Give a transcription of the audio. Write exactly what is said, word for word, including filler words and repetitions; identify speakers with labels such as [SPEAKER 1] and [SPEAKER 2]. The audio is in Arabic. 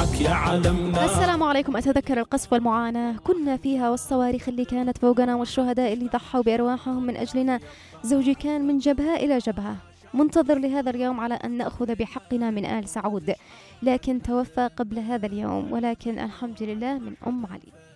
[SPEAKER 1] معاك يا عالمنا.
[SPEAKER 2] السلام عليكم. أتذكر القصف والمعاناة كنا فيها، والصواريخ اللي كانت فوقنا، والشهداء اللي ضحوا بأرواحهم من أجلنا. زوجي كان من جبهة إلى جبهة منتظر لهذا اليوم على أن نأخذ بحقنا من آل سعود، لكن توفى قبل هذا اليوم، ولكن الحمد لله من أم علي.